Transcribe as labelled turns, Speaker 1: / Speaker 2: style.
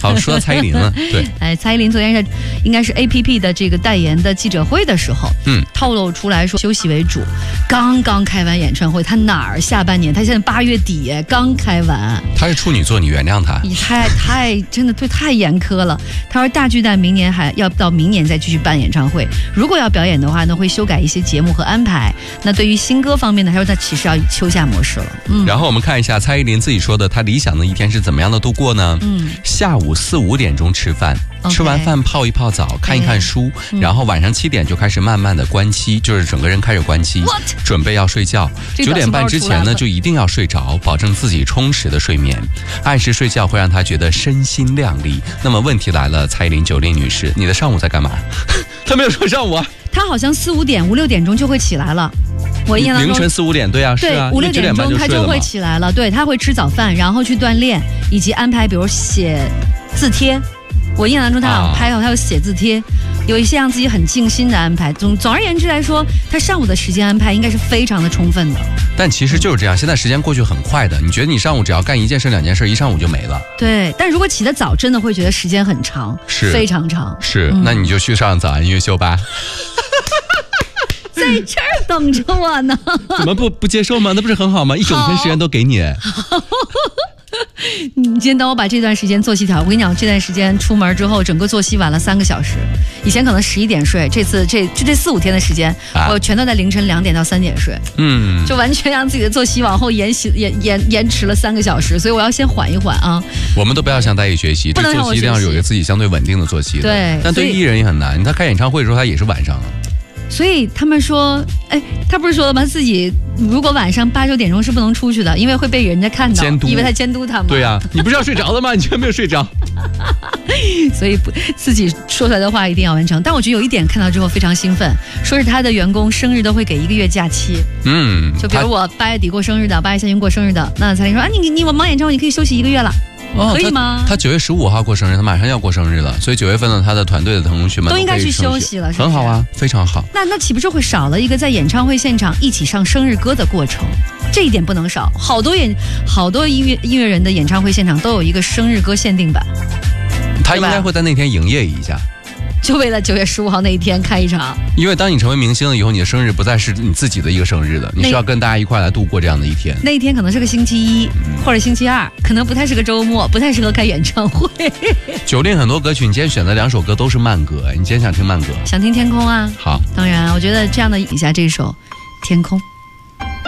Speaker 1: 好，说到蔡依林了，对，
Speaker 2: 蔡依林昨天是应该是 APP 的这个代言的记者会的时候，透露出来说休息为主，刚刚开完演唱会，他哪儿下半年？他现在8月底刚开完。
Speaker 1: 他是处女座，你原谅他？
Speaker 2: 太真的对太严苛了。他说大巨蛋明年还要到明年再继续办演唱会，如果要表演的话呢，会修改一些节目和安排。那对于新歌方面呢，他说他其实要秋夏模式了。
Speaker 1: 然后我们看一下蔡依林自己说的，她理想的一天是怎么样的度过呢？下午4、5点钟吃饭。吃完饭泡一泡澡，看一看书，然后晚上7点就开始慢慢的关机，就是整个人开始关机，准备要睡觉。9点半之前呢，就一定要睡着，保证自己充实的睡眠。按时睡觉会让她觉得身心亮丽。那么问题来了，蔡依林9令女士，你的上午在干嘛？她没有说上午啊，
Speaker 2: 她好像4、5点、5、6点钟就会起来了。我印象当中
Speaker 1: 凌晨4、5点，对啊，是啊
Speaker 2: ，5、6点钟她就会起来了。对，她会吃早饭，然后去锻炼，以及安排比如写字帖。我印象当中，他好像拍好，他有写字帖，有一些让自己很静心的安排。总而言之来说，他上午的时间安排应该是非常的充分的。
Speaker 1: 但其实就是这样，现在时间过去很快的。你觉得你上午只要干1件事、2件事，一上午就没了。
Speaker 2: 对，但如果起得早，真的会觉得时间很长，是非常长。
Speaker 1: 是，那你就去上早安音乐秀吧。
Speaker 2: 在这儿等着我呢。
Speaker 1: 怎么不接受吗？那不是很好吗？一整天时间都给你。
Speaker 2: 你今天等我把这段时间作息调，我跟你讲，这段时间出门之后，整个作息晚了3个小时。以前可能11点睡，这次这4、5天的时间，我全都在凌晨2点到3点睡。就完全让自己的作息往后延迟了3个小时，所以我要先缓一缓啊。
Speaker 1: 我们都不要向大爷学习，这作息一定要有一个自己相对稳定的作息的。
Speaker 2: 对，
Speaker 1: 但对于艺人也很难。他开演唱会的时候，他也是晚上啊。
Speaker 2: 所以他们说，他不是说了吗？自己如果晚上8、9点钟是不能出去的，因为会被人家看到，以为他监督他们。
Speaker 1: 对啊，你不是要睡着了吗？你居然没有睡着。
Speaker 2: 所以自己说出来的话一定要完成。但我觉得有一点看到之后非常兴奋，说是他的员工生日都会给1个月假期。就比如我8月底过生日的，8月下旬过生日的，那蔡依林说你我忙演唱会，你可以休息1个月了。可以吗？
Speaker 1: 他9月15号过生日，他马上要过生日了，所以9月份呢，他的团队的同学们
Speaker 2: 都应该去休息了，
Speaker 1: 很好啊，非常好。
Speaker 2: 那岂不是会少了一个在演唱会现场一起唱生日歌的过程？这一点不能少。好多音乐人的演唱会现场都有一个生日歌限定版，
Speaker 1: 他应该会在那天营业一下。
Speaker 2: 就为了9月15号那一天开一场，
Speaker 1: 因为当你成为明星了以后，你的生日不再是你自己的一个生日了，你需要跟大家一块来度过这样的一天。
Speaker 2: 那一天可能是个星期1或者星期2，可能不太是个周末，不太适合开演唱会。
Speaker 1: 9令很多歌曲，你今天选的2首歌都是慢歌，你今天想听慢歌？
Speaker 2: 想听天空啊。
Speaker 1: 好，
Speaker 2: 当然我觉得这样的以下这首天空。